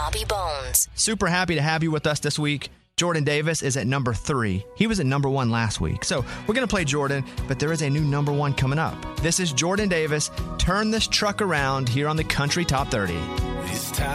Bobby Bones. Super happy to have you with us this week. Jordan Davis is at number 3. He was at number 1 last week. So we're going to play Jordan, but there is a new number 1 coming up. This is Jordan Davis. Turn this truck around here on the Country Top 30.